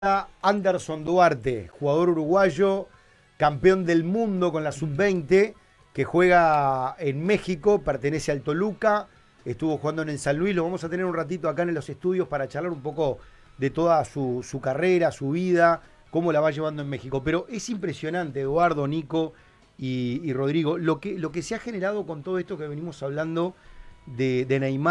Anderson Duarte, jugador uruguayo, campeón del mundo con la sub-20, que juega en México, pertenece al Toluca, estuvo jugando en el San Luis. Lo vamos a tener un ratito acá en los estudios para charlar un poco de toda su carrera, su vida, cómo la va llevando en México. Pero es impresionante, Eduardo, Nico y Rodrigo, lo que se ha generado con todo esto que venimos hablando de Neymar.